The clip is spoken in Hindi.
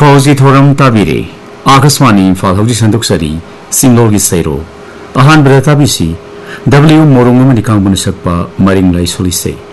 फौजी theorem ताबिरे Akashvani Imphal हौजी संदुकसरी single serow Ahaan ब्रताबिसी W मोरंग कांगबन सकपा मरिंग लाई सोलिसे